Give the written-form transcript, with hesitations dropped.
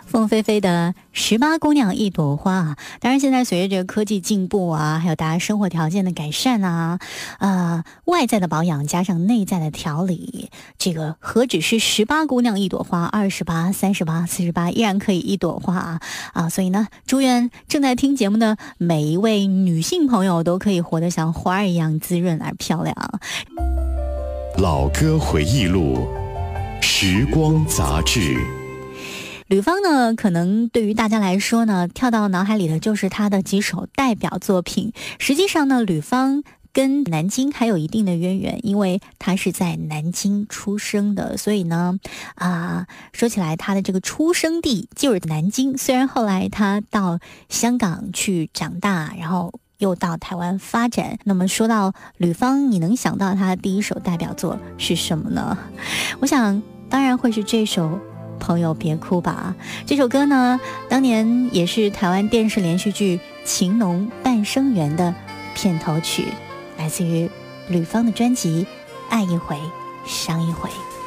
凤飞飞的18姑娘一朵花啊，当然现在随着这个科技进步啊，还有大家生活条件的改善啊，外在的保养加上内在的调理，这个何止是18姑娘一朵花，28、38、48依然可以一朵花啊！所以呢，祝愿正在听节目的每一位女性朋友都可以活得像花儿一样滋润而漂亮。 老歌回忆录，时光杂志。 吕方呢，可能对于大家来说呢，跳到脑海里的就是他的几首代表作品。实际上呢，吕方跟南京还有一定的渊源，因为他是在南京出生的，所以呢，说起来他的这个出生地就是南京。虽然后来他到香港去长大，然后又到台湾发展。那么说到吕方，你能想到他的第一首代表作是什么呢？我想当然会是这首朋友别哭吧。这首歌呢，当年也是台湾电视连续剧《情浓半生缘》的片头曲，来自于吕方的专辑《爱一回伤一回》。